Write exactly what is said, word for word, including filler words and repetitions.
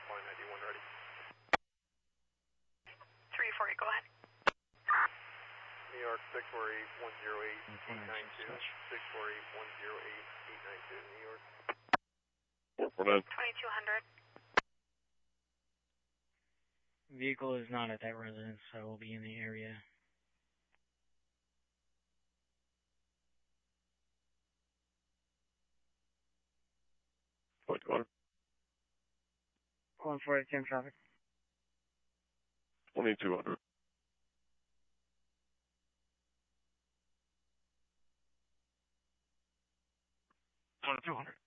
Line ninety-one ready. three four eight, go ahead. New York six four eight one zero eight eight nine two. six four eight one zero eight eight nine two, New York. four four nine. twenty-two hundred. Vehicle is not at that residence, so will be in the area. Point one. one four eight, ten traffic. twenty-two hundred. twenty-two hundred.